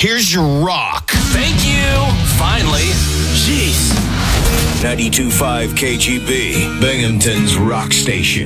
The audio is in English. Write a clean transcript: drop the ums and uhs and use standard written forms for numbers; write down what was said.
Here's your rock. Thank you. Finally. Jeez. 92.5 KGB, Binghamton's rock station.